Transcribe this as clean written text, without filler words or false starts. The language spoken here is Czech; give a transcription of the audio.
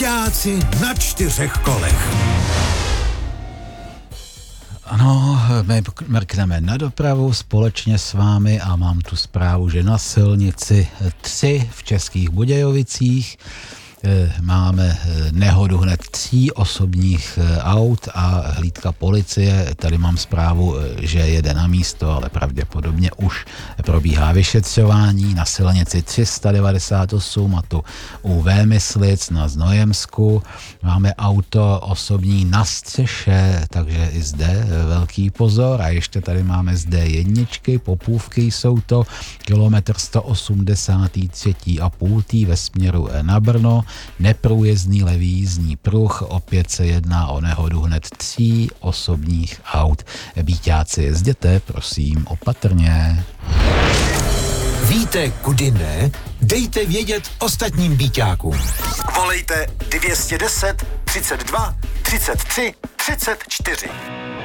Byťáci na 4 kolech. Ano, my mrkneme na dopravu společně s vámi a mám tu zprávu, že na silnici 3 v Českých Budějovicích máme nehodu hned 3 osobních aut a hlídka policie. Tady mám zprávu, že jede na místo, ale pravděpodobně už probíhá vyšetřování na silnici 398 a tu u Vémyslic na Znojemsku. Máme auto osobní na střeše, takže i zde velký pozor. A ještě tady máme zde jedničky, popůvky jsou to kilometr 183,5 ve směru na Brno. Neprůjezdný levý jízdní pruh, opět se jedná o nehodu hned 3 osobních aut. Byťáci, jezděte, prosím, opatrně. Víte, kudy ne? Dejte vědět ostatním byťákům. Volejte 210 32 33 34.